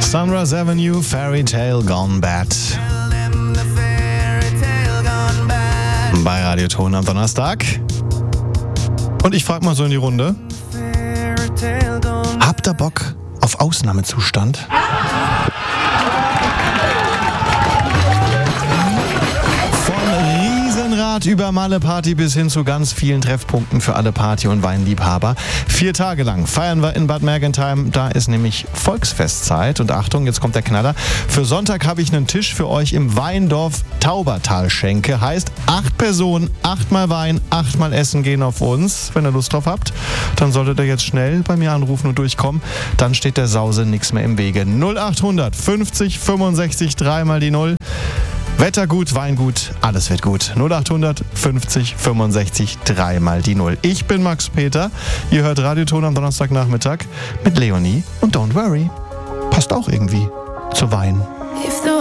Sunrise Avenue, Fairy Tale Gone Bad. Bei Radio Ton am Donnerstag. Und ich frage mal so in die Runde. Habt ihr Bock auf Ausnahmezustand? Über Malle-Party bis hin zu ganz vielen Treffpunkten für alle Party- und Weinliebhaber. 4 Tage lang feiern wir in Bad Mergentheim. Da ist nämlich Volksfestzeit. Und Achtung, jetzt kommt der Knaller. Für Sonntag habe ich einen Tisch für euch im Weindorf Taubertalschenke. Heißt 8 Personen, 8-mal Wein, 8-mal Essen gehen auf uns. Wenn ihr Lust drauf habt, dann solltet ihr jetzt schnell bei mir anrufen und durchkommen. Dann steht der Sause nichts mehr im Wege. 0800 50 65 3 die 0. Wetter gut, Wein gut, alles wird gut. 0800 50 65 3 die 0. Ich bin Max Peter. Ihr hört Radioton am Donnerstagnachmittag mit Leonie und Don't Worry. Passt auch irgendwie zu Wein.